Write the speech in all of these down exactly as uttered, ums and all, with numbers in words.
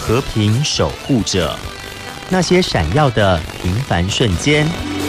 和平守护者，那些闪耀的平凡瞬间。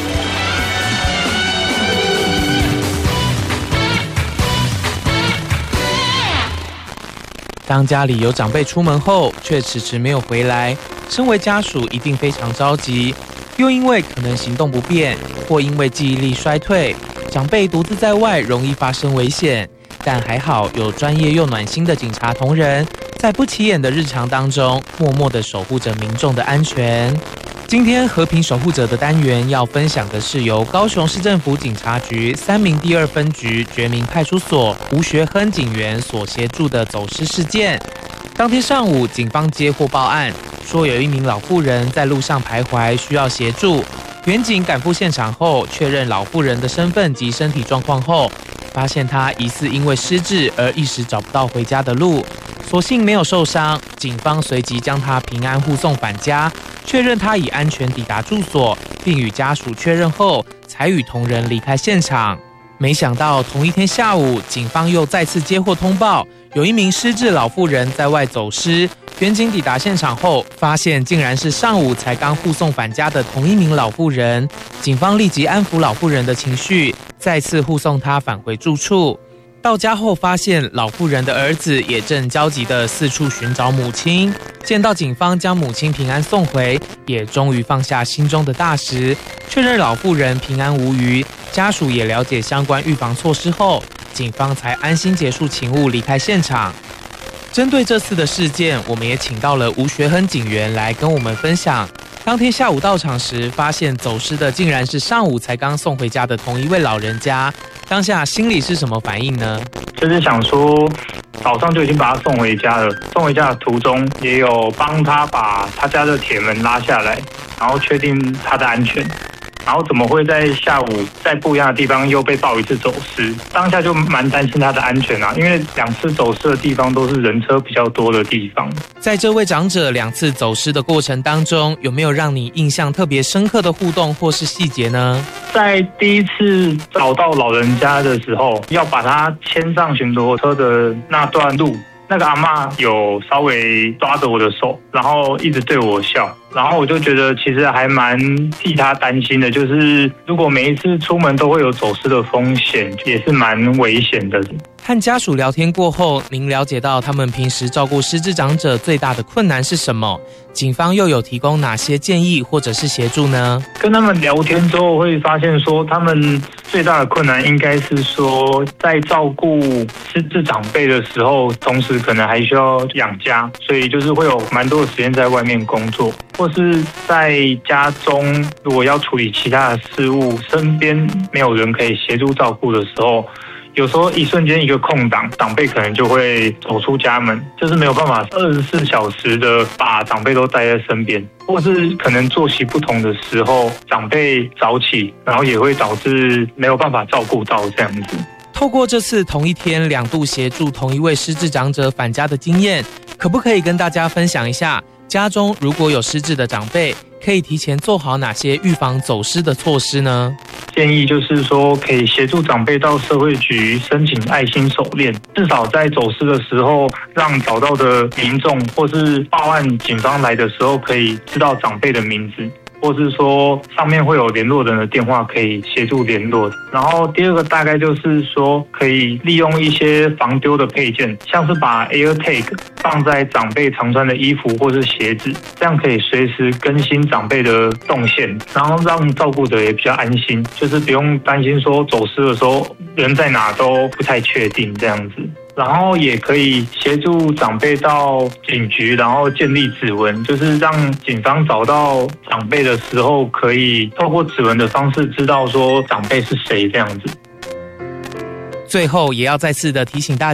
当家里有长辈出门后，却迟迟没有回来，身为家属一定非常着急。又因为可能行动不便，或因为记忆力衰退，长辈独自在外容易发生危险。但还好有专业又暖心的警察同仁，在不起眼的日常当中，默默地守护着民众的安全。今天和平守护者的单元要分享的是由高雄市政府警察局三民第二分局觉民派出所吴学亨警员所协助的走失事件。当天上午，警方接获报案，说有一名老妇人在路上徘徊，需要协助。员警赶赴现场后，确认老妇人的身份及身体状况后，发现她疑似因为失智而一时找不到回家的路，所幸没有受伤。警方随即将她平安护送返家，确认她已安全抵达住所，并与家属确认后，才与同仁离开现场。没想到同一天下午，警方又再次接获通报，有一名失智老妇人在外走失。员警抵达现场后，发现竟然是上午才刚护送返家的同一名老妇人。警方立即安抚老妇人的情绪，再次护送她返回住处。到家后发现老妇人的儿子也正焦急地四处寻找母亲，见到警方将母亲平安送回，也终于放下心中的大石，确认老妇人平安无虞。家属也了解相关预防措施后，警方才安心结束勤务离开现场。针对这次的事件，我们也请到了吴学亨警员来跟我们分享，当天下午到场时发现走失的竟然是上午才刚送回家的同一位老人家，当下心里是什么反应呢？ 就是想说早上就已经把他送回家了，送回家的途中也有帮他把他家的铁门拉下来，然后确定他的安全。然后怎么会在下午在不一样的地方又被报一次走失？当下就蛮担心他的安全啊，因为两次走失的地方都是人车比较多的地方。 在这位长者两次走失的过程当中，有没有让你印象特别深刻的互动或是细节呢？ 在第一次找到老人家的时候，要把他牵上巡逻车的那段路，那个阿嬷有稍微抓着我的手，然后一直对我笑，然后我就觉得其实还蛮替他担心的，就是如果每一次出门都会有走失的风险，也是蛮危险的。 和家属聊天过后，您了解到他们平时照顾失智长者最大的困难是什么？警方又有提供哪些建议或者是协助呢？ 跟他们聊天之后会发现说，他们最大的困难应该是说，在照顾失智长辈的时候，同时可能还需要养家，所以就是会有蛮多的时间在外面工作，或是在家中如果要处理其他的事务，身边没有人可以协助照顾的时候，有时候一瞬间一个空档，长辈可能就会走出家门，就是没有办法二十四小时的把长辈都带在身边，或是可能作息不同的时候，长辈早起，然后也会导致没有办法照顾到这样子。 透过这次同一天两度协助同一位失智长者返家的经验，可不可以跟大家分享一下，家中如果有失智的长辈，可以提前做好哪些预防走失的措施呢？ 建议就是说，可以协助长辈到社会局申请爱心手链，至少在走失的时候，让找到的民众或是报案警方来的时候，可以知道长辈的名字，或是说上面会有联络人的电话可以协助联络。然后第二个大概就是说，可以利用一些防丢的配件，像是把 AirTag 放在长辈常穿的衣服或是鞋子，这样可以随时更新长辈的动线，然后让照顾者也比较安心，就是不用担心说走失的时候人在哪都不太确定这样子。然后也可以协助长辈到警局，然后建立指纹，就是让警方找到长辈的时候，可以透过指纹的方式知道说长辈是谁这样子。 最后也要再次的提醒大家，